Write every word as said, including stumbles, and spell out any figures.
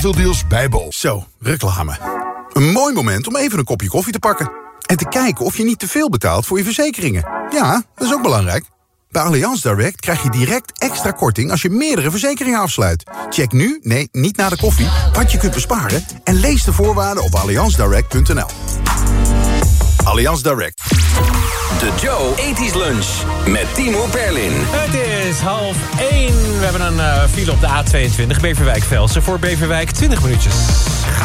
Veel deals bij Bol. Zo, reclame. Een mooi moment om even een kopje koffie te pakken. En te kijken of je niet te veel betaalt voor je verzekeringen. Ja, dat is ook belangrijk. Bij Allianz Direct krijg je direct extra korting als je meerdere verzekeringen afsluit. Check nu, nee, niet na de koffie, wat je kunt besparen... en lees de voorwaarden op allianz direct punt n l. Allianz Direct. De Joe ethisch Lunch met Timo Perlin. Het is half één. We hebben een uh, file op de A tweeëntwintig Beverwijk-Velsen. Voor Beverwijk twintig minuutjes.